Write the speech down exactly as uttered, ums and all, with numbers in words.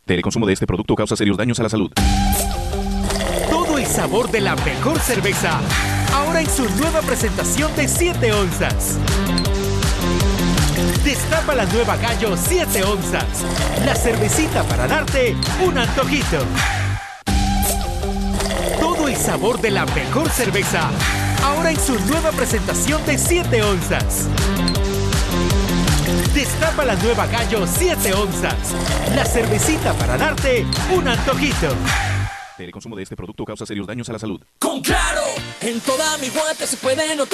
El consumo de este producto causa serios daños a la salud. Todo el sabor de la mejor cerveza, ahora en su nueva presentación de siete onzas. Destapa la nueva Gallo siete onzas, la cervecita para darte un antojito. Todo el sabor de la mejor cerveza, ahora en su nueva presentación de siete onzas. Destapa la nueva Gallo siete onzas, la cervecita para darte un antojito. El consumo de este producto causa serios daños a la salud. Con Claro, en toda mi guante se puede notar